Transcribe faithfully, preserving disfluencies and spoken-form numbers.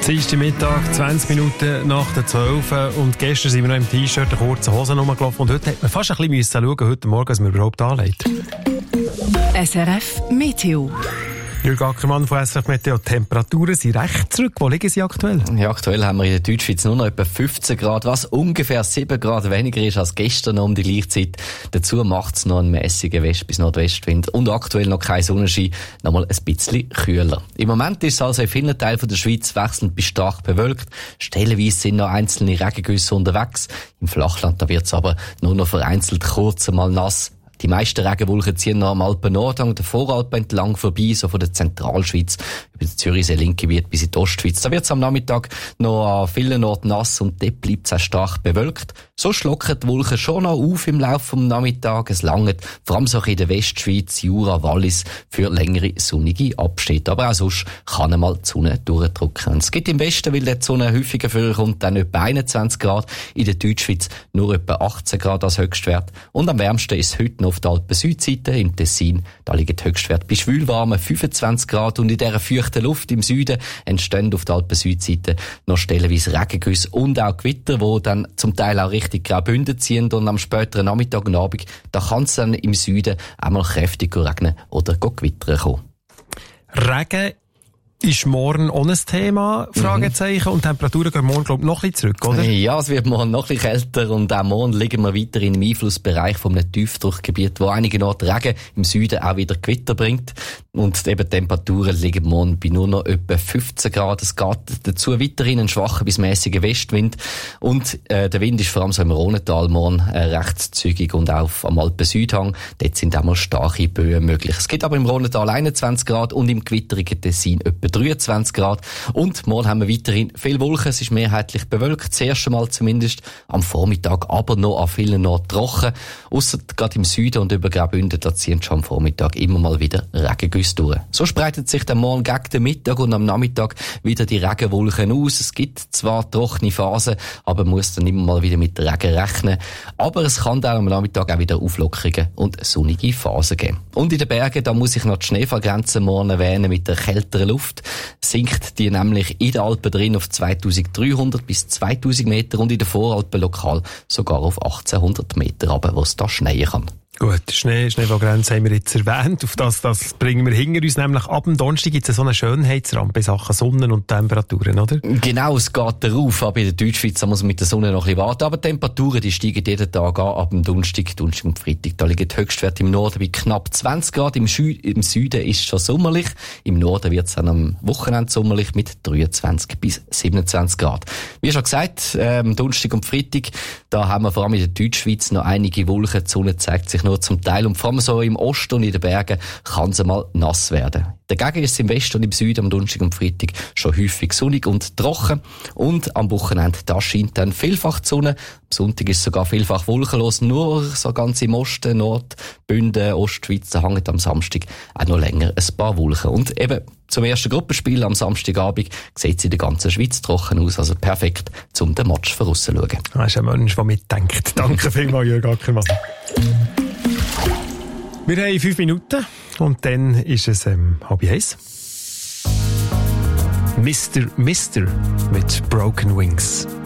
Dienstagmittag, zwanzig Minuten nach der zwölf. Und gestern sind wir noch im T-Shirt, eine kurze Hose rumgelaufen. Und heute hat man fast ein bisschen schauen, heute Morgen, was man überhaupt anlegt. S R F Meteo. Jürg Ackermann von S R F Meteo. Die Temperaturen sind recht zurück. Wo liegen sie aktuell? Ja, aktuell haben wir in der Deutschschweiz nur noch etwa fünfzehn Grad, was ungefähr sieben Grad weniger ist als gestern um die gleiche Zeit. Dazu macht es noch einen mässigen West- bis Nordwestwind und aktuell noch kein Sonnenschein, noch mal ein bisschen kühler. Im Moment ist es also in vielen Teilen der Schweiz wechselnd bis stark bewölkt. Stellenweise sind noch einzelne Regengüsse unterwegs. Im Flachland wird es aber nur noch vereinzelt kurz einmal nass. Die meisten Regenwolken ziehen noch am Alpen-Nordhang, der Voralpen entlang vorbei, so von der Zentralschweiz über das Zürichsee-Linkgebiet bis in die Ostschweiz. Da wird es am Nachmittag noch an vielen Orten nass und dort bleibt es auch stark bewölkt. So schlocken die Wolken schon noch auf im Laufe des Nachmittags. Es langt vor allem so in der Westschweiz, Jura, Wallis für längere sonnige Abschnitte. Aber auch sonst kann einmal die Sonne durchdrücken. Es gibt im Westen, weil die Sonne häufiger vorkommt, dann etwa einundzwanzig Grad. In der Deutschschweiz nur etwa achtzehn Grad als Höchstwert. Und am wärmsten ist es heute noch auf der Alpen-Südseite, im Tessin. Da liegen die Höchstwerte bei schwülwarmen fünfundzwanzig Grad. Und in dieser feuchten Luft im Süden entstehen auf der Alpen-Südseite noch stellenweise Regengüsse und auch Gewitter, die dann zum Teil auch Richtung Graubünden ziehen. Und am späteren Nachmittag und Abend, da kann es dann im Süden einmal kräftig regnen oder gewittern kommen. Regen ist morgen ohne Thema, Fragezeichen, mhm. Und die Temperaturen gehen morgen, glaube ich, noch ein bisschen zurück, oder? Ja, es wird morgen noch ein bisschen kälter und auch morgen liegen wir weiter im Einflussbereich von einem Tiefdruckgebiet, wo einige Orte Regen im Süden auch wieder Gewitter bringt. Und eben die Temperaturen liegen morgen bei nur noch etwa fünfzehn Grad. Es geht dazu weiterhin ein schwacher bis mäßiger Westwind. Und äh, der Wind ist vor allem so im Rhonental morgen äh, recht zügig und auch am Alpen-Südhang. Dort sind auch mal starke Böen möglich. Es gibt aber im Rhonental einundzwanzig Grad und im gewitterigen Tessin etwa dreiundzwanzig Grad. Und morgen haben wir weiterhin viel Wolken. Es ist mehrheitlich bewölkt. Das erste Mal zumindest am Vormittag, aber noch an vielen Orten trocken. Ausser gerade im Süden und über Graubünden, da ziehen schon am Vormittag immer mal wieder Regengüsse durch. So spreitet sich dann morgen gegen den Mittag und am Nachmittag wieder die Regenwolken aus. Es gibt zwar trockene Phasen, aber man muss dann immer mal wieder mit Regen rechnen. Aber es kann dann am Nachmittag auch wieder Auflockerungen und sonnige Phasen geben. Und in den Bergen, da muss ich noch die Schneefallgrenze morgen erwähnen mit der kälteren Luft. Sinkt die nämlich in den Alpen drin auf zweitausenddreihundert bis zweitausend Meter und in den Voralpen lokal sogar auf achtzehnhundert Meter, aber wo es da schneien kann. Gut, Schnee, Schneefallgrenze haben wir jetzt erwähnt. Auf das, das bringen wir hinter uns. Nämlich ab dem Donnerstag gibt es so eine Schönheitsrampe in Sachen Sonne und Temperaturen, oder? Genau, es geht darauf. Aber in der Deutschschweiz muss man mit der Sonne noch ein bisschen warten. Aber die Temperaturen, die steigen jeden Tag an. Ab dem Donnerstag, Donnerstag und Freitag. Da liegen die Höchstwerte im Norden bei knapp zwanzig Grad. Im, Schü- im Süden ist es schon sommerlich. Im Norden wird es dann am Wochenende sommerlich mit dreiundzwanzig bis siebenundzwanzig Grad. Wie schon gesagt, ähm, Donnerstag und Freitag, da haben wir vor allem in der Deutschschweiz noch einige Wolken. Die Sonne zeigt sich nur zum Teil. Und vor allem so im Osten und in den Bergen kann es mal nass werden. Dagegen ist es im Westen und im Süden am Donnerstag und Freitag schon häufig sonnig und trocken. Und am Wochenende, da scheint dann vielfach die Sonne. Am Sonntag ist es sogar vielfach wolkenlos. Nur so ganz im Osten, Nord, Bünden, Ostschweiz, da hängen am Samstag auch noch länger ein paar Wolken. Und eben zum ersten Gruppenspiel am Samstagabend sieht es in der ganzen Schweiz trocken aus. Also perfekt, um den Match vorauszuschauen. Das ist ein Mensch, der mitdenkt. Danke vielmals, Jürg Ackermann. Wir haben fünf Minuten und dann ist es ähm, halb eins. Mister Mister mit Broken Wings.